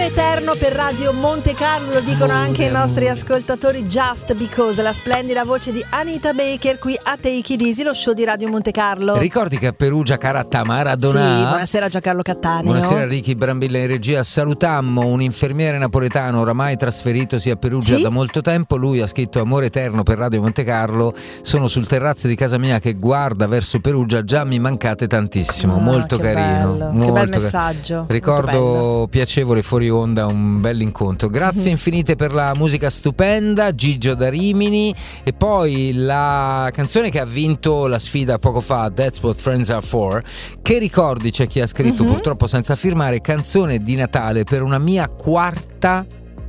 Amore eterno per Radio Monte Carlo, lo dicono anche i nostri ascoltatori. Just Because, la splendida voce di Anita Baker qui a Take It Easy, lo show di Radio Monte Carlo. Ricordi che a Perugia, cara Tamara Donà. Sì, buonasera Giancarlo Cattaneo. Buonasera Ricky Brambilla in regia. Salutammo un infermiere napoletano oramai trasferitosi a Perugia da molto tempo. Lui ha scritto Amore eterno per Radio Monte Carlo. Sono sul terrazzo di casa mia che guarda verso Perugia, già mi mancate tantissimo. Molto carino, bello. molto che bel messaggio. Ricordo piacevole fuori onda, un bel incontro. Grazie infinite per la musica stupenda, Gigio da Rimini. E poi la canzone che ha vinto la sfida poco fa, That's What Friends Are For, che ricordi, c'è chi ha scritto purtroppo senza firmare, canzone di Natale per una mia quarta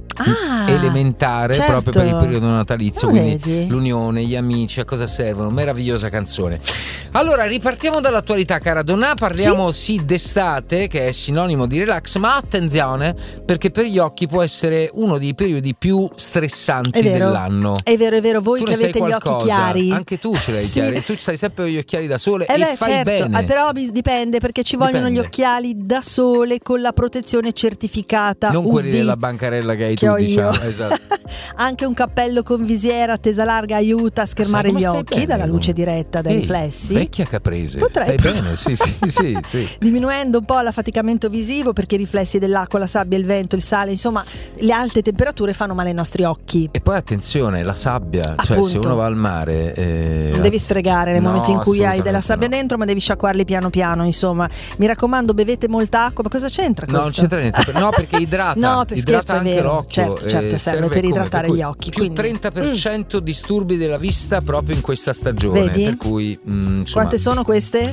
elementare, certo, proprio per il periodo natalizio, quindi vedi? l'unione, gli amici, a cosa servono? Meravigliosa canzone. Allora ripartiamo dall'attualità, cara Donà, parliamo d'estate, che è sinonimo di relax, ma attenzione, perché per gli occhi può essere uno dei periodi più stressanti dell'anno. È vero, voi tu che avete gli occhi chiari, anche tu ce l'hai chiari, tu stai sempre con gli occhiali da sole e fai certo, bene. però dipende, perché ci vogliono gli occhiali da sole con la protezione certificata, non UV, quelli della bancarella che hai tu, diciamo. Esatto. Anche un cappello con visiera a tesa larga aiuta a schermare gli occhi dalla luce diretta, dai riflessi. Vecchia caprese. Potrei stai bene, sì. Diminuendo un po' l'affaticamento visivo, perché i riflessi dell'acqua, la sabbia, il vento, il sale, insomma le alte temperature fanno male ai nostri occhi. E poi attenzione, la sabbia, cioè se uno va al mare non devi sfregare nel momento in cui hai della sabbia dentro, ma devi sciacquarli piano piano, insomma. Mi raccomando, bevete molta acqua. Ma cosa c'entra questo? No, non c'entra niente. No, perché idrata. No, per idrata scherzo, anche è vero. l'occhio. Certo, serve per idratare gli occhi. Più quindi 30% disturbi della vista proprio in questa stagione. Vedi? Per cui insomma, quante sono queste?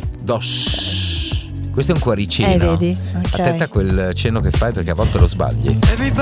Questo è un cuoricino. Vedi? Okay. Attenta a quel cenno che fai, perché a volte lo sbagli.